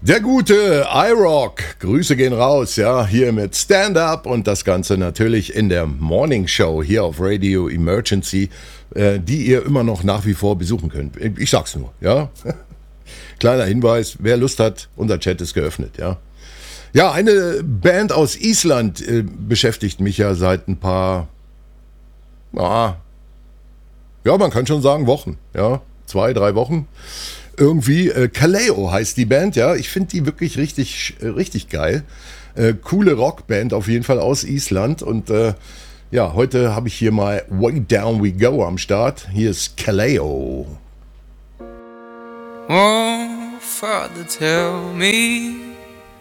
Der gute iRock, Grüße gehen raus, ja, hier mit Stand Up und das Ganze natürlich in der Morning Show hier auf Radio Emergency, die ihr immer noch nach wie vor besuchen könnt. Ich sag's nur, ja. Kleiner Hinweis, wer Lust hat, unser Chat ist geöffnet, ja. Ja, eine Band aus Island beschäftigt mich ja seit ein paar, ja, man kann schon sagen Wochen, ja, 2, 3 Wochen. Irgendwie, Kaleo heißt die Band, ja. Ich finde die wirklich richtig geil. Coole Rockband auf jeden Fall aus Island. Und ja, heute habe ich hier mal Way Down We Go am Start. Hier ist Kaleo. Oh, Father, tell me